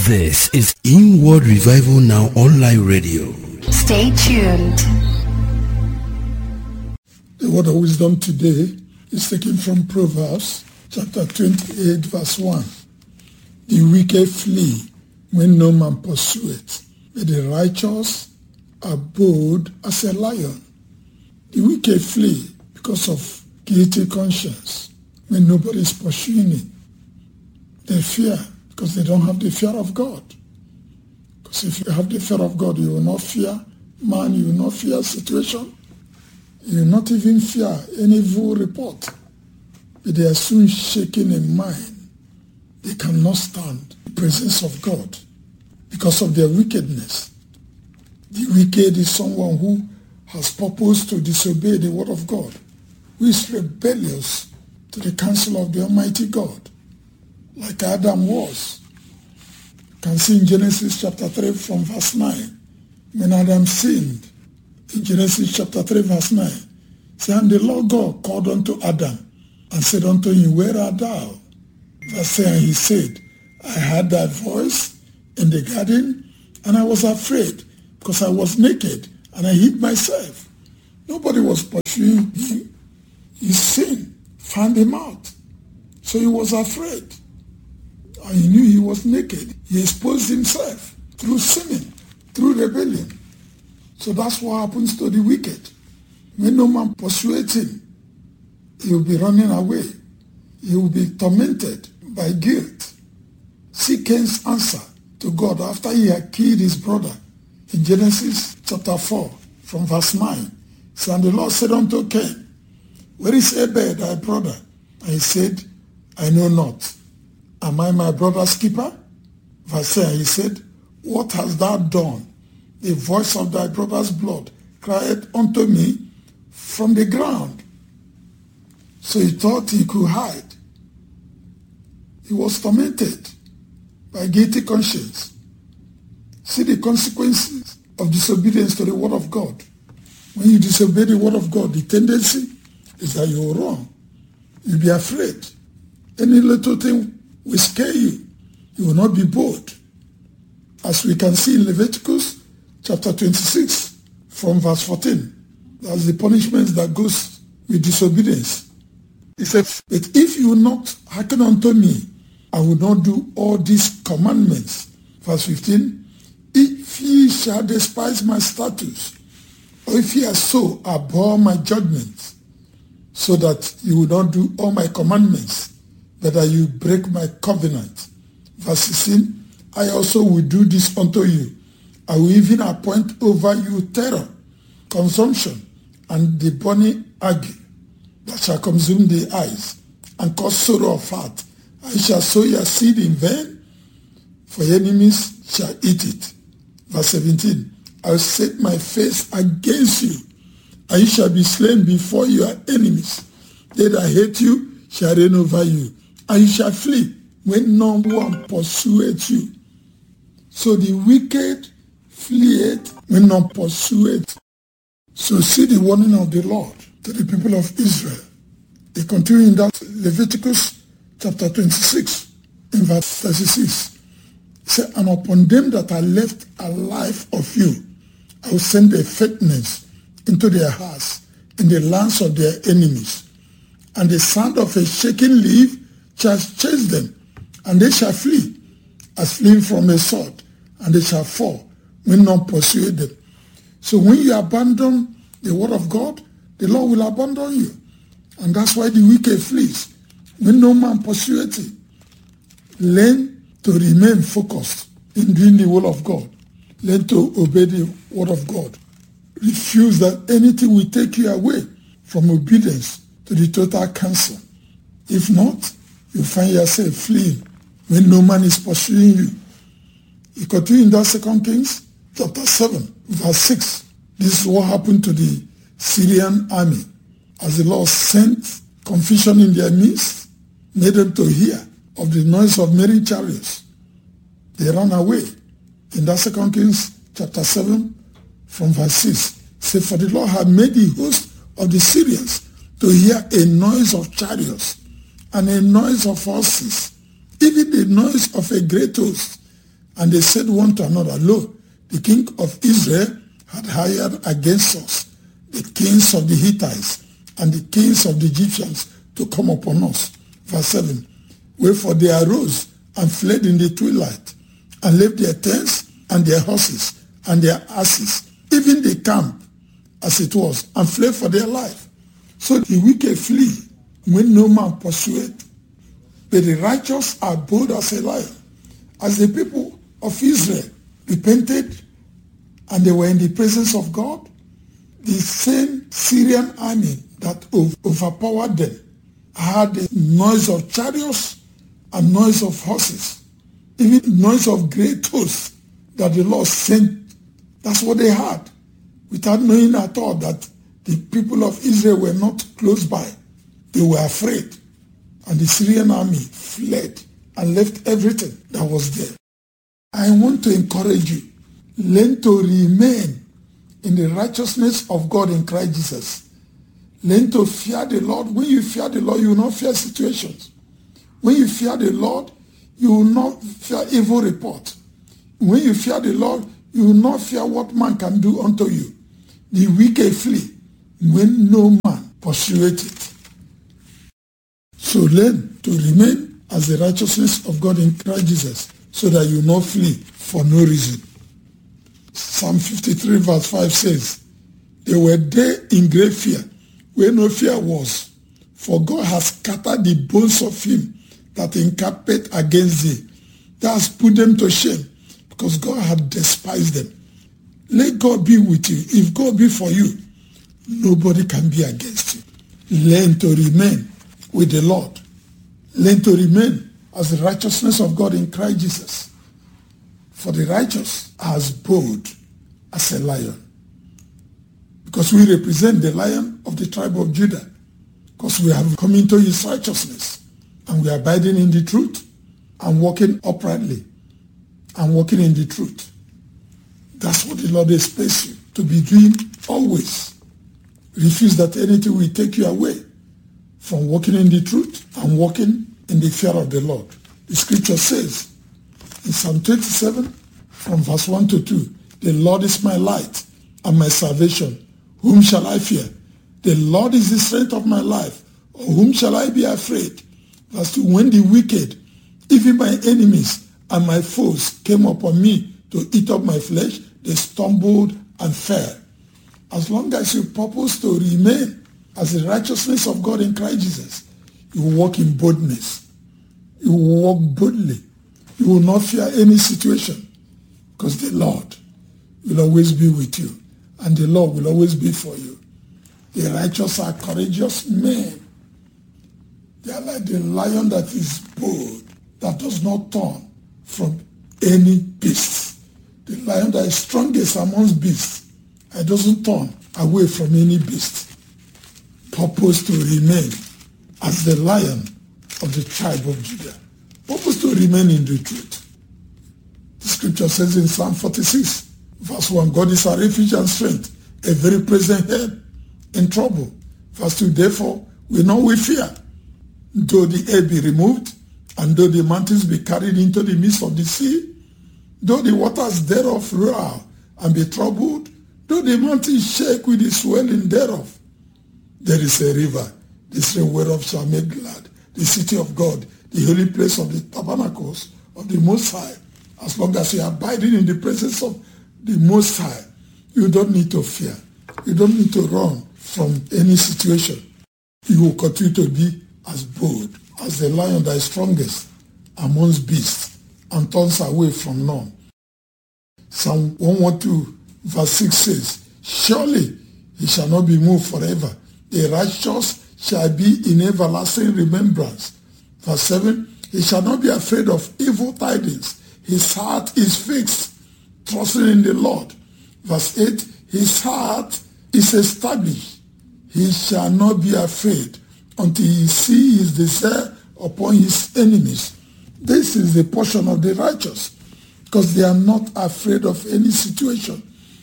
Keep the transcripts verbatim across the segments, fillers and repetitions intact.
This is Inward Revival Now Online Radio. Stay tuned. The word of wisdom today is taken from Proverbs chapter twenty-eight verse one. The wicked flee when no man pursueth, but the righteous are bold as a lion. The wicked flee because of guilty conscience when nobody is pursuing it. They fear because they don't have the fear of God. Because if you have the fear of God, you will not fear man, you will not fear situation, you will not even fear any evil report. But they are soon shaken in mind. They cannot stand the presence of God because of their wickedness. The wicked is someone who has purposed to disobey the word of God, who is rebellious to the counsel of the Almighty God, like Adam was. You can see in Genesis chapter three from verse nine, when Adam sinned, in Genesis chapter three verse nine, say, and the Lord God called unto Adam and said unto him, where art thou? Verse ten, and he said, I heard thy voice in the garden, and I was afraid, because I was naked, and I hid myself. Nobody was pursuing him. His sin found him out. So he was afraid. And he knew he was naked. He exposed himself through sinning, through rebellion. So that's what happens to the wicked. When no man pursues him, he will be running away. He will be tormented by guilt. See Cain's answer to God after he had killed his brother. In Genesis chapter four, from verse nine, so, and the Lord said unto Cain, where is Abel thy brother? And he said, I know not. Am I my brother's keeper? Verse ten, he said, what hast thou done? The voice of thy brother's blood cried unto me from the ground. So he thought he could hide. He was tormented by guilty conscience. See the consequences of disobedience to the word of God. When you disobey the word of God, the tendency is that you will run. You'll be afraid. Any little thing will scare you. You will not be bold. As we can see in Leviticus chapter twenty-six from verse fourteen. That's the punishment that goes with disobedience. He said, but if you will not hearken unto me, I will not do all these commandments. Verse fifteen, if ye shall despise my statutes, or if ye are so abhor my judgments, so that you will not do all my commandments, but that you break my covenant. Verse sixteen, I also will do this unto you. I will even appoint over you terror, consumption, and the burning ague that shall consume the eyes, and cause sorrow of heart. I shall sow your seed in vain, for your enemies shall eat it. Verse seventeen, I will set my face against you, and you shall be slain before your enemies. They that hate you shall reign over you, and you shall flee when no one pursueth you. So the wicked fleeth when none pursueth. So see the warning of the Lord to the people of Israel. They continue in that Leviticus chapter twenty-six, in verse thirty-six. He said, and upon them that are left alive of you, I will send a fatness into their hearts in the lands of their enemies. And the sound of a shaking leaf shall chase them, and they shall flee, as fleeing from a sword, and they shall fall when none pursue them. So when you abandon the word of God, the Lord will abandon you. And that's why the wicked flees when no man pursueth it. Learn to remain focused in doing the will of God. Learn to obey the word of God. Refuse that anything will take you away from obedience to the total counsel. If not, you find yourself fleeing when no man is pursuing you. You continue in that Second Kings chapter seven, verse six. This is what happened to the Syrian army. As the Lord sent confusion in their midst, made them to hear of the noise of many chariots, they ran away. In that Second Kings chapter seven, from verse six, say, for the Lord had made the host of the Syrians to hear a noise of chariots and a noise of horses, even the noise of a great host. And they said one to another, Lo, the king of Israel had hired against us the kings of the Hittites and the kings of the Egyptians to come upon us. Verse seven, wherefore they arose and fled in the twilight and left their tents and their horses and their asses, even the camp as it was, and fled for their life. So the wicked flee when no man pursueth, but the righteous are bold as a lion. As the people of Israel repented and they were in the presence of God, the same Syrian army that overpowered them had the noise of chariots and noise of horses, even noise of great hosts that the Lord sent. That's what they had, without knowing at all that the people of Israel were not close by. They were afraid, and the Syrian army fled and left everything that was there. I want to encourage you, learn to remain in the righteousness of God in Christ Jesus. Learn to fear the Lord. When you fear the Lord, you will not fear situations. When you fear the Lord, you will not fear evil report. When you fear the Lord, you will not fear what man can do unto you. The wicked flee when no man pursueth it. So learn to remain as the righteousness of God in Christ Jesus, so that you will not flee for no reason. Psalm fifty-three verse five says, they were there in great fear, where no fear was, for God has scattered the bones of him that encampeth against thee. That has put them to shame, because God had despised them. Let God be with you. If God be for you, nobody can be against you. Learn to remain with the Lord. Learn to remain as the righteousness of God in Christ Jesus. For the righteous are as bold as a lion. Because we represent the Lion of the tribe of Judah. Because we have come into his righteousness. And we are abiding in the truth and walking uprightly and walking in the truth. That's what the Lord expects you to be doing always. Refuse that anything will take you away from walking in the truth and walking in the fear of the Lord. The scripture says in Psalm twenty-seven from verse one to two, the Lord is my light and my salvation. Whom shall I fear? The Lord is the strength of my life. Of whom shall I be afraid? Verse two, when the wicked, even my enemies and my foes, came upon me to eat up my flesh, they stumbled and fell. As long as you purpose to remain as the righteousness of God in Christ Jesus, you will walk in boldness. You will walk boldly. You will not fear any situation, because the Lord will always be with you, and the Lord will always be for you. The righteous are courageous men. They are like the lion that is bold, that does not turn from any beast. The lion that is strongest amongst beasts, and doesn't turn away from any beast. Purpose to remain as the Lion of the tribe of Judah. Purpose to remain in the truth. The scripture says in Psalm forty-six, verse one, God is our refuge and strength, a very present help in trouble. Verse two, therefore we know we fear, though the air be removed, and though the mountains be carried into the midst of the sea, though the waters thereof roar and be troubled, though the mountains shake with the swelling thereof, there is a river, the stream whereof shall make glad the city of God, the holy place of the tabernacles of the Most High. As long as you are abiding in the presence of the Most High, you don't need to fear. You don't need to run from any situation. You will continue to be as bold as the lion that is strongest amongst beasts and turns away from none. Psalm one twelve verse six says, surely he shall not be moved forever. The righteous shall be in everlasting remembrance. Verse seven, he shall not be afraid of evil tidings. His heart is fixed, trusting in the Lord. Verse eight, his heart is established. He shall not be afraid until he see his desire upon his enemies. This is the portion of the righteous, because they are not afraid of any situation.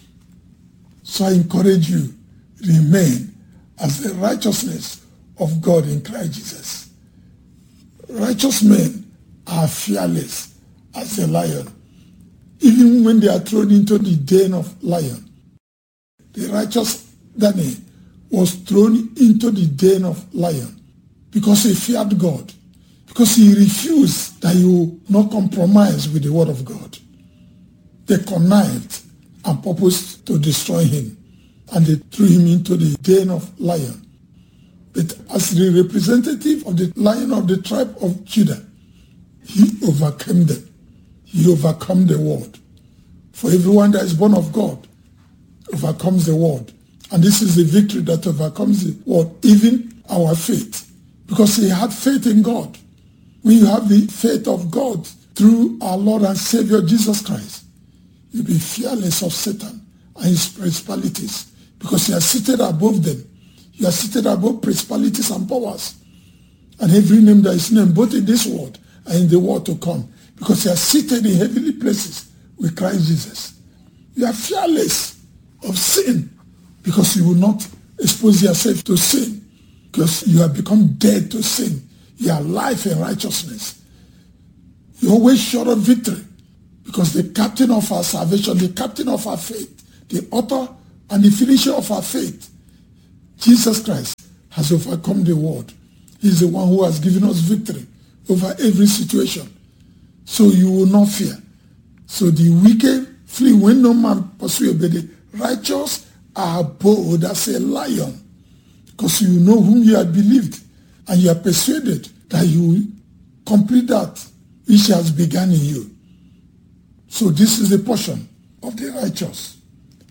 So I encourage you, remain as the righteousness of God in Christ Jesus. Righteous men are fearless as a lion. even when they are thrown into the den of lion. The righteous Daniel was thrown into the den of lion because he feared God, because he refused that he will not compromise with the word of God. They connived and purposed to destroy him, and they threw him into the den of lion. But as the representative of the Lion of the tribe of Judah, he overcame them. He overcome the world. For everyone that is born of God overcomes the world. And this is the victory that overcomes the world, even our faith. Because he had faith in God. When you have the faith of God through our Lord and Savior Jesus Christ, you'll be fearless of Satan and his principalities, because you are seated above them. You are seated above principalities and powers, and every name that is named, both in this world and in the world to come, because you are seated in heavenly places with Christ Jesus. You are fearless of sin, because you will not expose yourself to sin, because you have become dead to sin. You are life in righteousness. You are always sure of victory, because the captain of our salvation, the captain of our faith, the author and the finisher of our faith, Jesus Christ, has overcome the world. He is the one who has given us victory over every situation. So you will not fear. So the wicked flee when no man pursue, but the righteous are bold as a lion, because you know whom you have believed, and you are persuaded that you will complete that which has begun in you. So this is the portion of the righteous.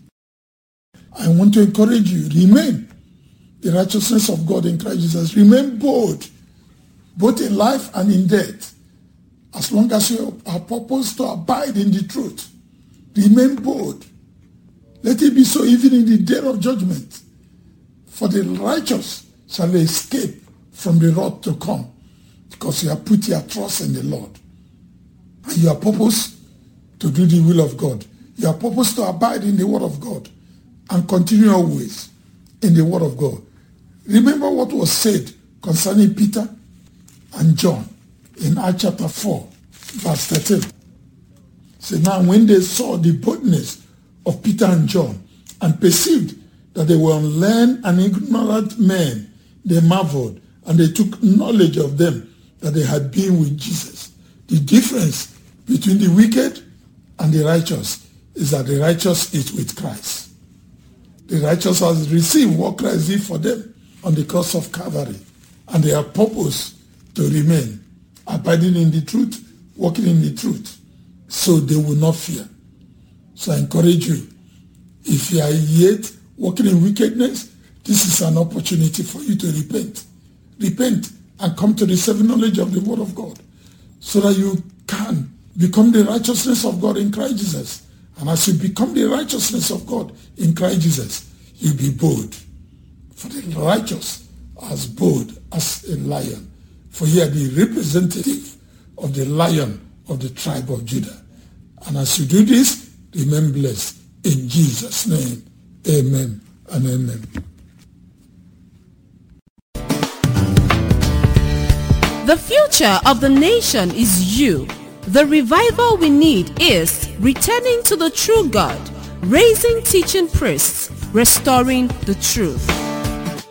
I want to encourage you, remain the righteousness of God in Christ Jesus. Remain bold, both in life and in death. As long as you are purposed to abide in the truth, remain bold. Let it be so even in the day of judgment. For the righteous shall escape from the wrath to come, because you have put your trust in the Lord. And you are purposed to do the will of God. You are purposed to abide in the word of God and continue always in the word of God. Remember what was said concerning Peter and John in Acts chapter four, verse thirteen. So now when they saw the boldness of Peter and John and perceived that they were unlearned and ignorant men, they marveled, and they took knowledge of them that they had been with Jesus. The difference between the wicked and the righteous is that the righteous is with Christ. The righteous has received what Christ did for them on the cross of Calvary, and they are purposed to remain, abiding in the truth, walking in the truth, so they will not fear. So I encourage you, if you are yet walking in wickedness, this is an opportunity for you to repent. Repent and come to the saving knowledge of the word of God, so that you can become the righteousness of God in Christ Jesus. And as you become the righteousness of God in Christ Jesus, you'll be bold. For the righteous as bold as a lion. For you are the representative of the Lion of the tribe of Judah. And as you do this, remain blessed. In Jesus' name, amen and amen. The future of the nation is you. The revival we need is returning to the true God, raising teaching priests, restoring the truth.